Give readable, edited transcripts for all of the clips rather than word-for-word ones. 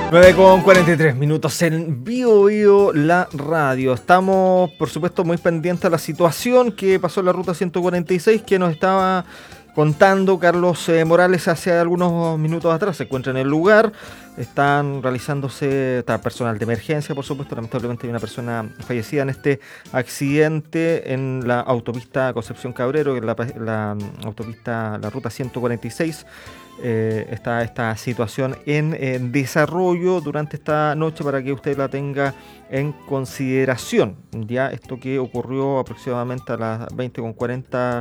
9:43 en Bio la radio. Estamos, por supuesto, muy pendientes de la situación que pasó en la ruta 146 que nos estaba contando Carlos Morales hace algunos minutos atrás. Se encuentra en el lugar, están realizándose personal de emergencia, por supuesto. Lamentablemente hay una persona fallecida en este accidente en la autopista Concepción Cabrero, que es la autopista, la ruta 146. Está esta situación en desarrollo durante esta noche para que usted la tenga en consideración. Ya esto que ocurrió aproximadamente a las 20:40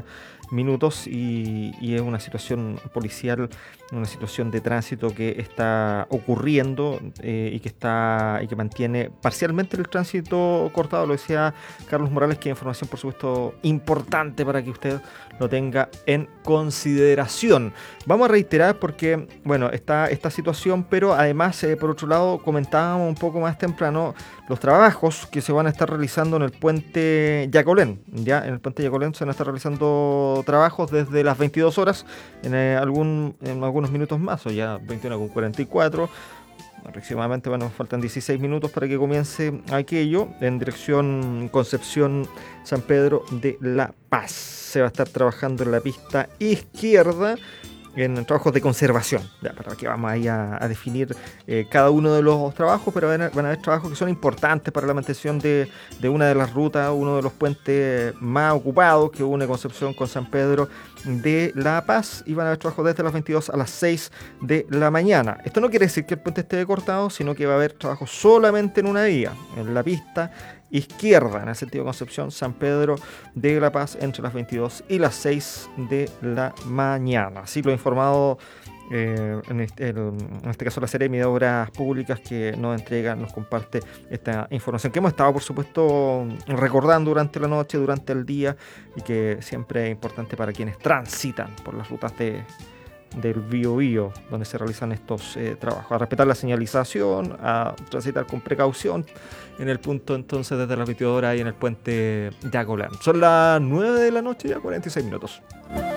y es una situación policial, una situación de tránsito que está ocurriendo y que mantiene parcialmente el tránsito cortado. Lo decía Carlos Morales, que es información, por supuesto, importante para que usted lo tenga en consideración. Vamos a reiterar porque, bueno, está esta situación, pero además, por otro lado, comentábamos un poco más temprano los trabajos que se van a estar realizando en el puente Yacolén. Ya en el puente Yacolén se van a estar realizando trabajos desde las 22 horas, en algunos minutos más, o ya 21:44. Aproximadamente, bueno, faltan 16 minutos para que comience aquello en dirección Concepción San Pedro de La Paz. Se va a estar trabajando en la pista izquierda en trabajos de conservación, ya, para que vamos ahí a definir cada uno de los trabajos, pero van a haber trabajos que son importantes para la mantención de una de las rutas, uno de los puentes más ocupados que une Concepción con San Pedro de La Paz, y van a haber trabajos desde las 22 a las 6 de la mañana. Esto no quiere decir que el puente esté cortado, sino que va a haber trabajo solamente en una vía, en la pista izquierda, en el sentido Concepción San Pedro de La Paz, entre las 22 y las 6 de la mañana. Así lo ha informado en este caso la Seremi de Obras Públicas, que nos comparte esta información que hemos estado, por supuesto, recordando durante la noche, durante el día, y que siempre es importante para quienes transitan por las rutas del Biobío, donde se realizan estos trabajos. A respetar la señalización, a transitar con precaución en el punto, entonces, desde las 22 horas y en el puente Yacolán. Son las 9 de la noche, ya 46 minutos.